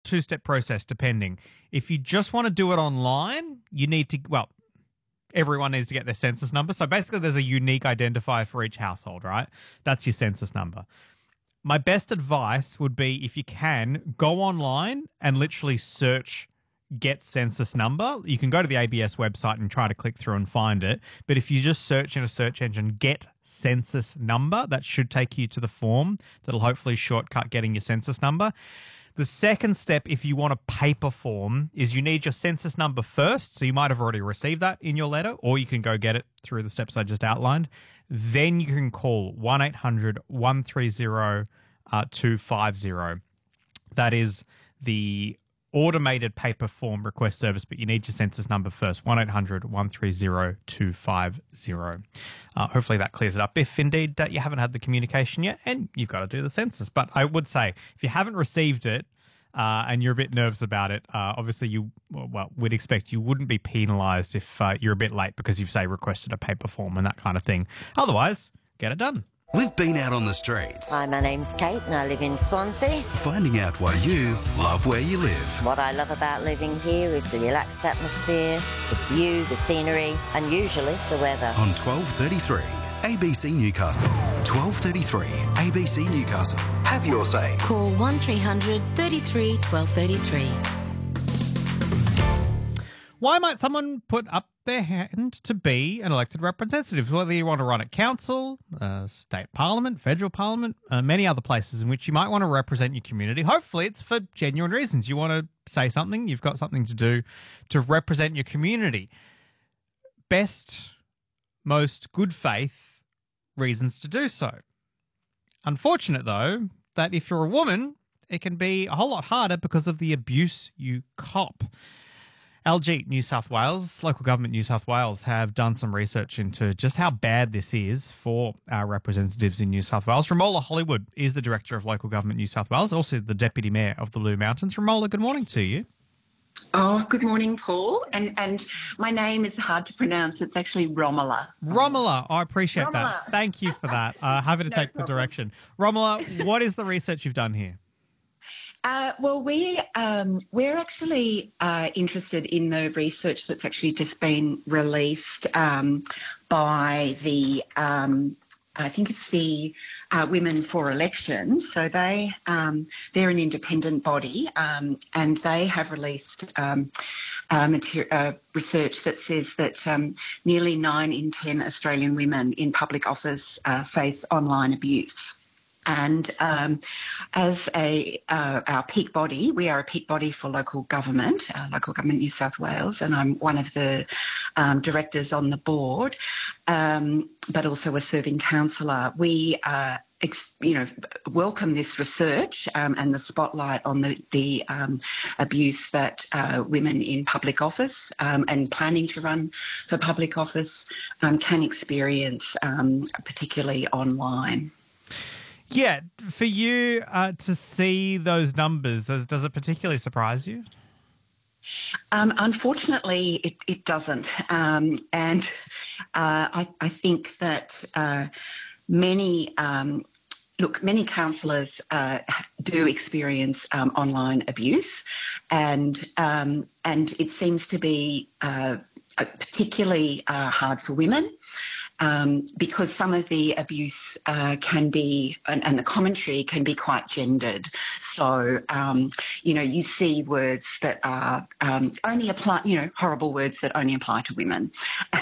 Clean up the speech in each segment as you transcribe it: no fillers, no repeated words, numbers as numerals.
two-step process, depending. If you just want to do it online, you need to, everyone needs to get their census number. So basically there's a unique identifier for each household, right? That's your census number. My best advice would be, if you can, go online and literally search get census number. You can go to the ABS website and try to click through and find it. But if you just search in a search engine, get census number, that should take you to the form that'll hopefully shortcut getting your census number. The second step, if you want a paper form, is you need your census number first. So you might have already received that in your letter, or you can go get it through the steps I just outlined. Then you can call 1-800-130-250. That is the automated paper form request service, but you need your census number first, 1-800-130-250. Hopefully that clears it up if indeed you haven't had the communication yet and you've got to do the census. But I would say, if you haven't received it and you're a bit nervous about it, obviously we'd expect you wouldn't be penalised if you're a bit late because you've, say, requested a paper form and that kind of thing. Otherwise, get it done. We've been out on the streets. Hi, my name's Kate and I live in Swansea. Finding out why you love where you live. What I love about living here is the relaxed atmosphere, the view, the scenery, and usually the weather. On 12:33 ABC Newcastle. 12:33 ABC Newcastle. Have your say. Call 1300 33 1233. Why might someone put up their hand to be an elected representative? Whether you want to run at council, state parliament, federal parliament, many other places in which you might want to represent your community. Hopefully it's for genuine reasons. You want to say something, you've got something to do to represent your community. Best, most good faith reasons to do so. Unfortunate, though, that if you're a woman, it can be a whole lot harder because of the abuse you cop. LG New South Wales, local government New South Wales, have done some research into just how bad this is for our representatives in New South Wales. Romola Hollywood is the Director of Local Government New South Wales, also the Deputy Mayor of the Blue Mountains. Romola, good morning to you. Oh, good morning, Paul. And my name is hard to pronounce. It's actually Romola. Romola, I appreciate that. Thank you for that. Happy to take the direction. Romola, what is the research you've done here? Well, we're actually interested in the research that's actually just been released by the, I think it's the Women for Election. So they're an independent body, and they have released research that says that nearly 9 in 10 Australian women in public office face online abuse. And as our peak body, we are a peak body for local government New South Wales, and I'm one of the directors on the board, but also a serving councillor. We welcome this research and the spotlight on the abuse that women in public office and planning to run for public office can experience, particularly online. Yeah, for you to see those numbers, does it particularly surprise you? Unfortunately, it doesn't. And I think that many councillors do experience online abuse, and it seems to be particularly hard for women. Because some of the abuse can be, and the commentary can be quite gendered. So, you see words that are only apply, horrible words that only apply to women.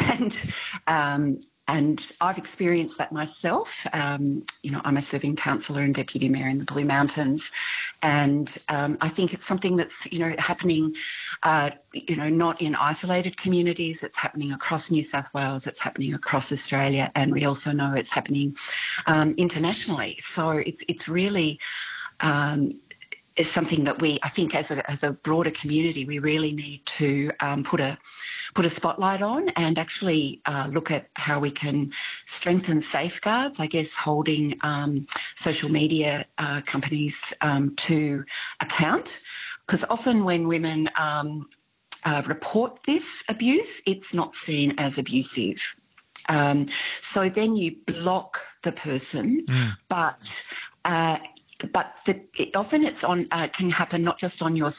And I've experienced that myself. I'm a serving councillor and deputy mayor in the Blue Mountains. And I think it's something that's, happening, not in isolated communities. It's happening across New South Wales. It's happening across Australia. And we also know it's happening internationally. So it's really is something that I think as a broader community, we really need to put a spotlight on and actually look at how we can strengthen safeguards, I guess, holding social media companies to account. Because often when women report this abuse, it's not seen as abusive. So then you block the person, but often it's on can happen not just on your